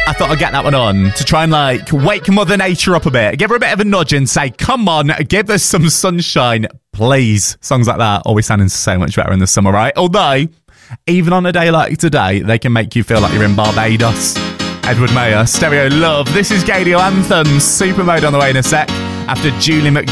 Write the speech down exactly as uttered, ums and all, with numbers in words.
I thought I'd get that one on to try and like wake Mother Nature up a bit. Give her a bit of a nudge and say, come on, give us some sunshine, please. Songs like that always sounding so much better in the summer, right? Although, even on a day like today, they can make you feel like you're in Barbados. Edward Mayer, Stereo Love. This is Gadio Anthems. Super Mode on the way in a sec after Julie Mc